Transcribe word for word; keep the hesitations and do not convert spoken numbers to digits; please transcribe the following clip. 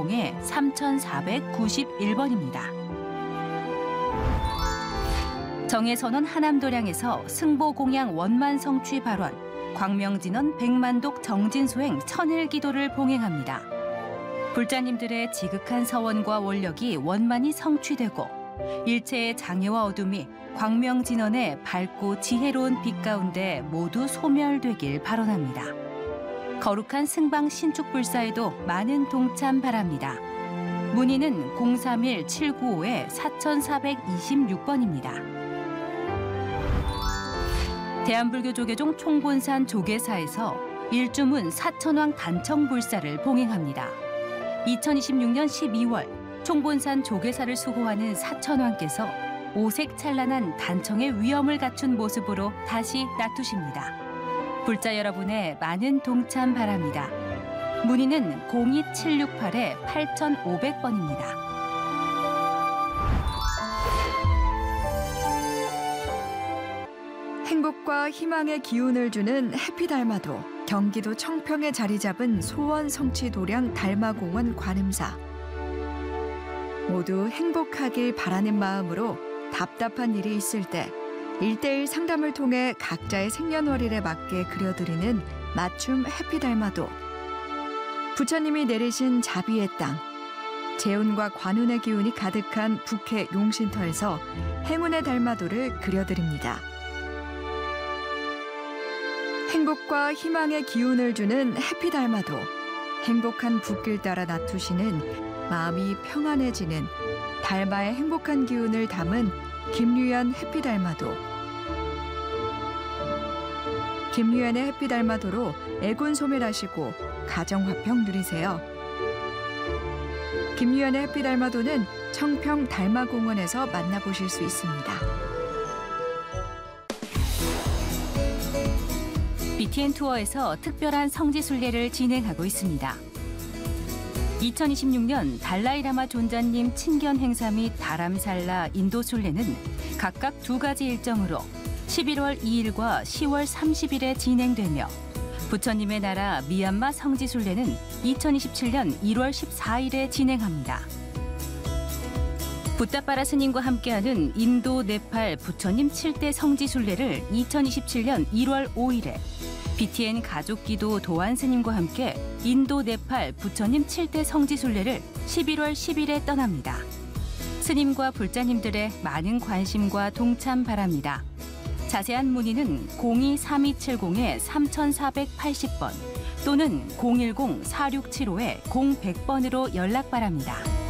삼칠공에 삼천사백구십일 번입니다. 정해선언 하남도량에서 승보공양 원만 성취 발원, 광명진원 백만독 정진소행 천일기도를 봉행합니다. 불자님들의 지극한 서원과 원력이 원만히 성취되고 일체의 장애와 어둠이 광명진원의 밝고 지혜로운 빛 가운데 모두 소멸되길 발언합니다. 거룩한 승방 신축불사에도 많은 동참 바랍니다. 문의는 공삼일 칠구오에 사천사백이십육 번입니다. 대한불교 조계종 총본산 조계사에서 일주문 사천왕 단청불사를 봉행합니다. 이천이십육년 십이월 총본산 조계사를 수호하는 사천왕께서 오색 찬란한 단청의 위엄을 갖춘 모습으로 다시 나투십니다. 불자 여러분의 많은 동참 바랍니다. 문의는 공이칠육팔에 팔천오백 번입니다. 행복과 희망의 기운을 주는 해피달마도, 경기도 청평에 자리 잡은 소원성취도량 달마공원 관음사. 모두 행복하길 바라는 마음으로 답답한 일이 있을 때 일대일 상담을 통해 각자의 생년월일에 맞게 그려드리는 맞춤 해피달마도. 부처님이 내리신 자비의 땅, 재운과 관운의 기운이 가득한 북해 용신터에서 행운의 달마도를 그려드립니다. 행복과 희망의 기운을 주는 해피달마도, 행복한 붓길 따라 나투시는 마음이 평안해지는 달마의 행복한 기운을 담은 김유연 해피달마도. 김유연의 해피달마도로 애군 소멸하시고 가정화평 누리세요. 김유연의 해피달마도는 청평 달마공원에서 만나보실 수 있습니다. 비티엔 투어에서 특별한 성지순례를 진행하고 있습니다. 이천이십육년 달라이라마 존자님 친견 행사 및 다람살라 인도순례는 각각 두 가지 일정으로 십일월 이일과 시월 삼십일에 진행되며, 부처님의 나라 미얀마 성지순례는 이천이십칠년 일월 십사일에 진행합니다. 붓다빠라 스님과 함께하는 인도 네팔 부처님 칠대 성지순례를 이천이십칠년 일월 오일에, 비티엔 가족기도 도안 스님과 함께 인도 네팔 부처님 칠대 성지순례를 십일월 십일에 떠납니다. 스님과 불자님들의 많은 관심과 동참 바랍니다. 자세한 문의는 공이 삼이칠공에 삼천사백팔십 번 또는 공일공 사육칠오에 공백 번으로 연락 바랍니다.